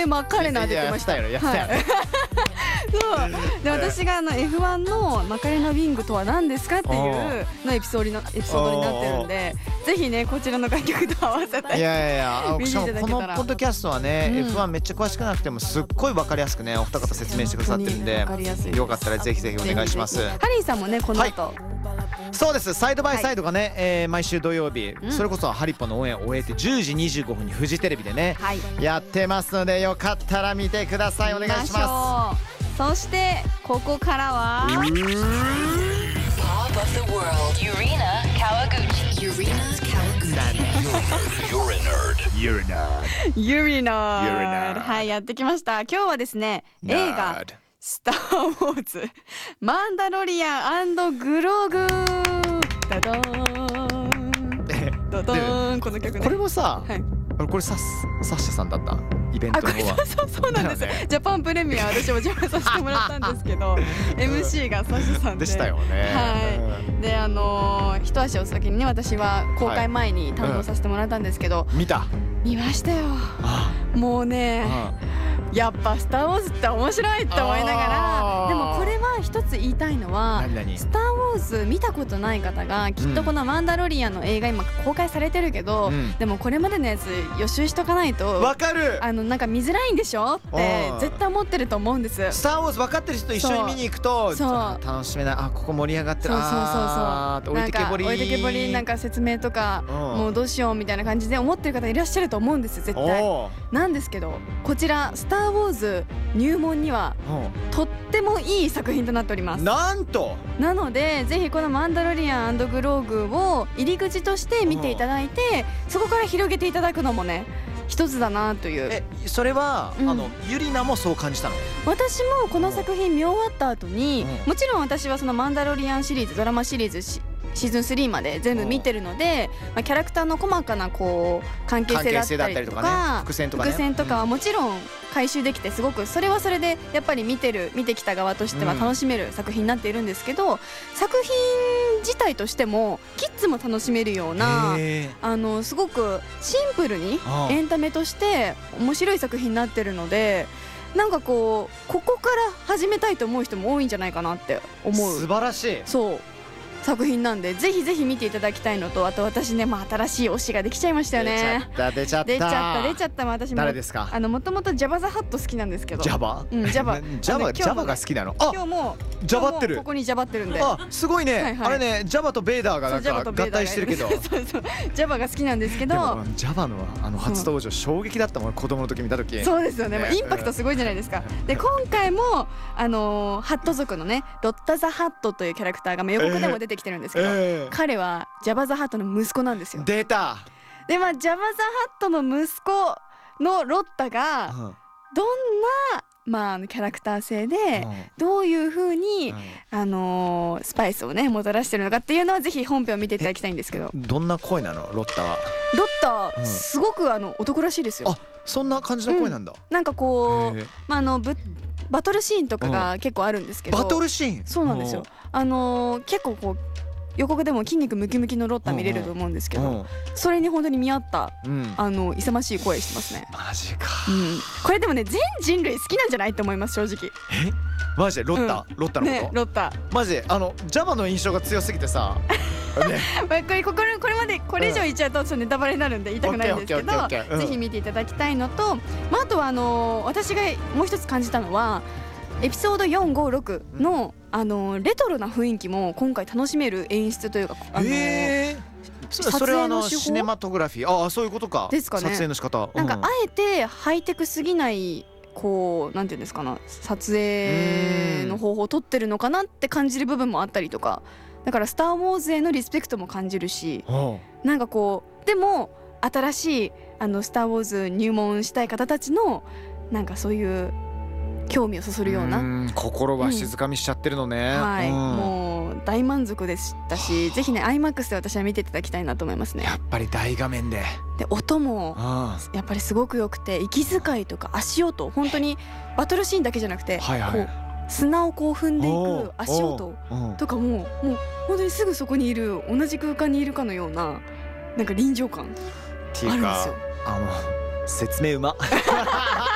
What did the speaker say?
名マカレナ出てました。 やったよね。 そうで私がF1 のマカレナウィングとは何ですかっていうのエピソードになってるんで、ぜひねこちらの楽曲と合わせていや見ていただけたら。 このポッドキャストはね、F1 めっちゃ詳しくなくてもすっごい分かりやすくねお二方説明してくださってるんで、よかったらぜひぜひお願いします。 ハリーさんもねこの後、 そうです、サイドバイサイドがね、毎週土曜日、それこそハリポのオンエアを終えて10時25分にフジテレビでね、やってますのでよかったら見てください。お願いします。 そしてここからはPop of the world, Yurina Kawaguchi. Yurina Kawaguchi. You're a nerd. はい、やってきました。今日はですね、映画スター・ウォーズマンダロリアン&グログダダーンダダーン、この曲ね。 これもさ、これサッシャさんだったイベントの方は。 そうなんです、ジャパンプレミア私も邪魔させてもらったんですけどMC がサッシャさんでしたよね。 はい、で一足お先にね私は公開前に担当させてもらったんですけど、見ましたよ。もうね、やっぱスター・ウォーズって面白いって思いながら、でもこれは一つ言いたいのは、スター・ウォーズ見たことない方がきっとこのマンダロリアンの映画今公開されてるけど、でもこれまでのやつ予習しとかないとわかる、 なんか見づらいんでしょって絶対思ってると思うんです。 スター・ウォーズ分かってる人と一緒に見に行くと楽しめない、ここ盛り上がってる、置いてけぼりなんか説明とかもうどうしようみたいな感じで思ってる方いらっしゃると思うんです絶対。なんですけどこちらスター・ウォーズ入門にはとってもいい作品となっております。 なんとなのでぜひこのマンダロリアン&グローグを入り口として見ていただいて、そこから広げていただくのもね一つだなという。 それはユリナもそう感じたの？ 私もこの作品見終わった後に、もちろん私はそのマンダロリアンシリーズドラマシリーズシーズン3まで全部見てるので、キャラクターの細かなこう関係性だったりとか伏線とかはもちろん回収できて、すごくそれはそれでやっぱり見てきた側としては楽しめる作品になっているんですけど、作品自体としてもキッズも楽しめるようなすごくシンプルにエンタメとして面白い作品になってるので、なんかここから始めたいと思う人も多いんじゃないかなって思う。 素晴らしい。 そう作品なんでぜひぜひ見ていただきたいのと、あと私ね、新しい推しができちゃいましたよね。 出ちゃった私も誰ですか？ もともとジャバザハット好きなんですけど。 ジャバが好きなの？ 今日もジャバってる。 ここにジャバってるんで。 すごいね。あれね、ジャバとベイダーがなんか合体してるけど。 そうジャバが好きなんですけど。 ジャバの初登場衝撃だったもん、子供の時見た時。 そうですよね。インパクトすごいじゃないですか。で今回もハット族のねロッタザハットというキャラクターが予告でも出てきてるんですけど、彼はジャバザハットの息子なんですよ。 出た。 でジャバザハットの息子のロッタがどんなキャラクター性でどういう風にスパイスをねもたらしてるのかっていうのはぜひ本編を見ていただきたいんですけど。 どんな声なのロッタは？ ロッタすごく男らしいですよ。 そんな感じの声なんだ。 なんかこうバトルシーンとかが結構あるんですけど。 バトルシーン？ そうなんですよ。結構こう予告でも筋肉ムキムキのロッタ見れると思うんですけど、それに本当に見合った勇ましい声してますね。 マジか。 これでもね全人類好きなんじゃないって思います正直。 マジでロッタのこと？ ねロッタ。 マジでジャバの印象が強すぎてさ。 これまでこれ以上言っちゃうとちょっとネタバレになるんで言いたくないんですけど、ぜひ見ていただきたいのと、あとは私がもう一つ感じたのはエピソード456のレトロな雰囲気も今回楽しめる演出というか、 それはシネマトグラフィー、そういうことかですかね。 撮影の仕方、 なんかあえてハイテクすぎないなんていうんですかな、撮影の方法を取ってるのかなって感じる部分もあったりとか、だからスター・ウォーズへのリスペクトも感じるし、なんかでも新しいスター・ウォーズ入門したい方たちのなんかそういう興味をそそるような、 心は静かみしちゃってるのね。 もう大満足でしたし、ぜひね IMAX で私は見ていただきたいなと思いますね。 やっぱり大画面で音もやっぱりすごく良くて、息遣いとか足音、本当にバトルシーンだけじゃなくて砂を踏んでいく足音とかもう本当にすぐそこにいる、同じ空間にいるかのようななんか臨場感あるんですよ。 説明うま